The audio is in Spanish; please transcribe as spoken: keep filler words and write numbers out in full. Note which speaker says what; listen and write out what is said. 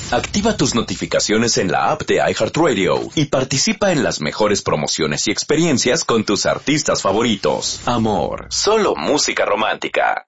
Speaker 1: Activa tus notificaciones en la app de iHeartRadio y participa en las mejores promociones y experiencias con tus artistas favoritos. Amor, solo música romántica.